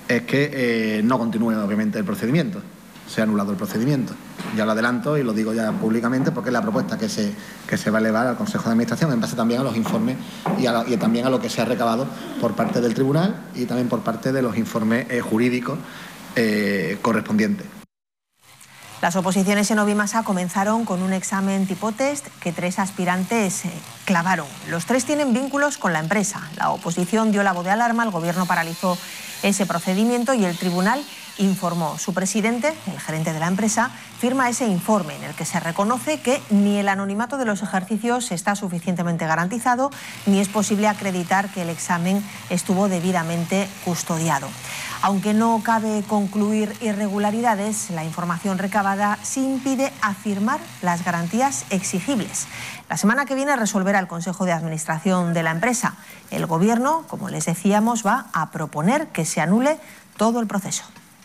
es que no continúe obviamente el procedimiento, se ha anulado el procedimiento. Ya lo adelanto y lo digo ya públicamente porque es la propuesta que se va a elevar al Consejo de Administración en base también a los informes y también a lo que se ha recabado por parte del Tribunal y también por parte de los informes jurídicos correspondientes. Las oposiciones en Obimasa comenzaron con un examen tipo test que 3 aspirantes clavaron. Los 3 tienen vínculos con la empresa. La oposición dio la voz de alarma, el Gobierno paralizó ese procedimiento y el Tribunal informó. Su presidente, el gerente de la empresa, firma ese informe en el que se reconoce que ni el anonimato de los ejercicios está suficientemente garantizado ni es posible acreditar que el examen estuvo debidamente custodiado. Aunque no cabe concluir irregularidades, la información recabada sí impide afirmar las garantías exigibles. La semana que viene resolverá el Consejo de Administración de la empresa. El Gobierno, como les decíamos, va a proponer que se anule todo el proceso.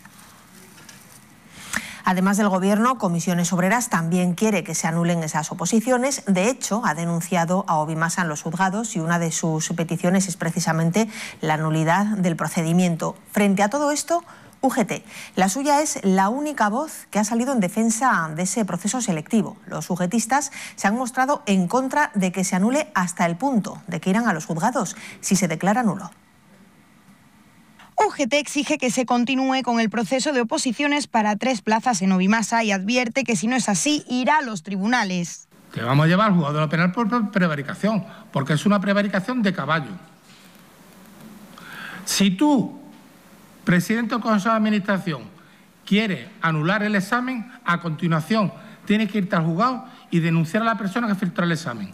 Además del Gobierno, Comisiones Obreras también quiere que se anulen esas oposiciones. De hecho, ha denunciado a Obimasa en los juzgados y una de sus peticiones es precisamente la nulidad del procedimiento. Frente a todo esto, UGT. La suya es la única voz que ha salido en defensa de ese proceso selectivo. Los ugetistas se han mostrado en contra de que se anule hasta el punto de que irán a los juzgados si se declara nulo. UGT exige que se continúe con el proceso de oposiciones para 3 plazas en Obimasa y advierte que si no es así, irá a los tribunales. Te vamos a llevar al juzgado de lo penal por prevaricación, porque es una prevaricación de caballo. Si tú, presidente del Consejo de Administración, quieres anular el examen, a continuación tienes que irte al juzgado y denunciar a la persona que filtró el examen.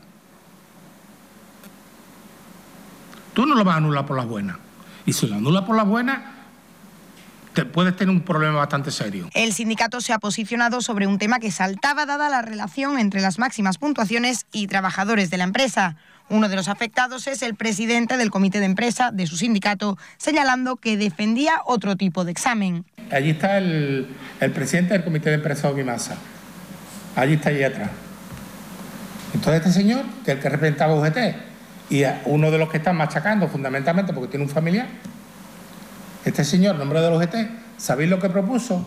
Tú no lo vas a anular por las buenas. Y si lo anula por las buenas, te puedes tener un problema bastante serio. El sindicato se ha posicionado sobre un tema que saltaba dada la relación entre las máximas puntuaciones y trabajadores de la empresa. Uno de los afectados es el presidente del comité de empresa de su sindicato, señalando que defendía otro tipo de examen. Allí está el presidente del comité de empresa de Obimasa. Allí está, allí atrás. Entonces este señor, que es el que representaba a UGT, y uno de los que están machacando fundamentalmente porque tiene un familiar, este señor, nombre del UGT, ¿sabéis lo que propuso?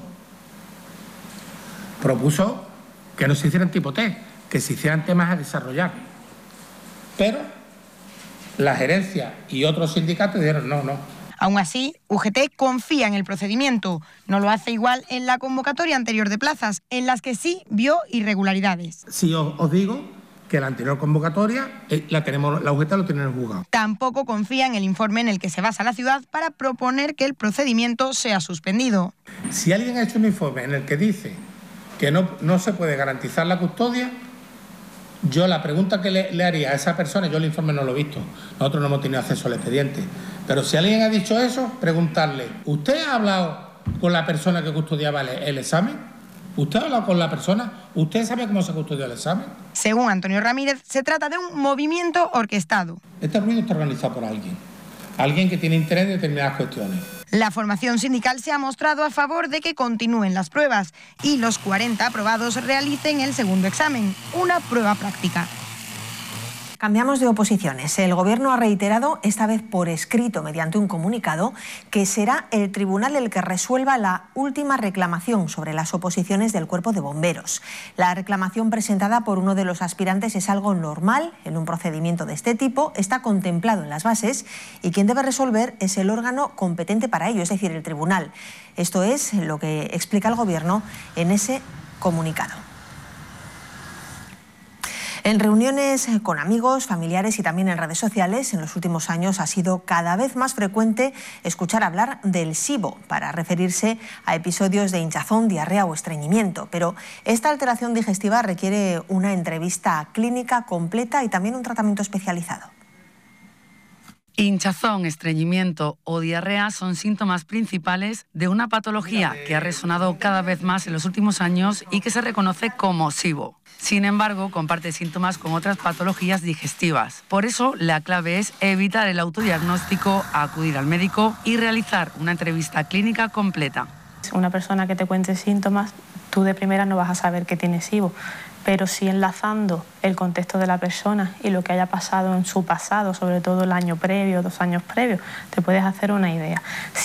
Propuso que no se hicieran tipo test, que se hicieran temas a desarrollar. Pero la gerencia y otros sindicatos dijeron no. Aún así, UGT confía en el procedimiento. No lo hace igual en la convocatoria anterior de plazas, en las que sí vio irregularidades. Si os digo que la anterior convocatoria la UGT lo tiene en el juzgado. Tampoco confía en el informe en el que se basa la ciudad para proponer que el procedimiento sea suspendido. Si alguien ha hecho un informe en el que dice que no se puede garantizar la custodia, yo la pregunta que le haría a esa persona, yo el informe no lo he visto, nosotros no hemos tenido acceso al expediente, pero si alguien ha dicho eso, preguntarle, ¿usted ha hablado con la persona que custodiaba el examen? ¿Usted ha hablado con la persona? ¿Usted sabe cómo se custodió el examen? Según Antonio Ramírez, se trata de un movimiento orquestado. Este ruido está organizado por alguien que tiene interés en determinadas cuestiones. La formación sindical se ha mostrado a favor de que continúen las pruebas y los 40 aprobados realicen el segundo examen, una prueba práctica. Cambiamos de oposiciones. El Gobierno ha reiterado, esta vez por escrito mediante un comunicado, que será el tribunal el que resuelva la última reclamación sobre las oposiciones del Cuerpo de Bomberos. La reclamación presentada por uno de los aspirantes es algo normal en un procedimiento de este tipo, está contemplado en las bases y quien debe resolver es el órgano competente para ello, es decir, el tribunal. Esto es lo que explica el Gobierno en ese comunicado. En reuniones con amigos, familiares y también en redes sociales, en los últimos años ha sido cada vez más frecuente escuchar hablar del SIBO para referirse a episodios de hinchazón, diarrea o estreñimiento. Pero esta alteración digestiva requiere una entrevista clínica completa y también un tratamiento especializado. Hinchazón, estreñimiento o diarrea son síntomas principales de una patología que ha resonado cada vez más en los últimos años y que se reconoce como SIBO. Sin embargo, comparte síntomas con otras patologías digestivas. Por eso, la clave es evitar el autodiagnóstico, acudir al médico y realizar una entrevista clínica completa. Una persona que te cuente síntomas, tú de primera no vas a saber que tiene SIBO, pero sí enlazando el contexto de la persona y lo que haya pasado en su pasado, sobre todo el año previo, 2 años previos, te puedes hacer una idea.